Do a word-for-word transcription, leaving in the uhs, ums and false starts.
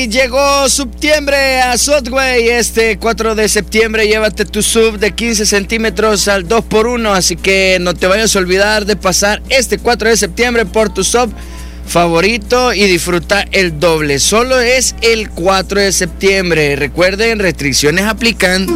Llegó septiembre a Subway. Este cuatro de septiembre llévate tu sub de quince centímetros al dos por uno. Así que no te vayas a olvidar de pasar este cuatro de septiembre por tu sub favorito y disfruta el doble. Solo es el cuatro de septiembre. Recuerden, restricciones aplican.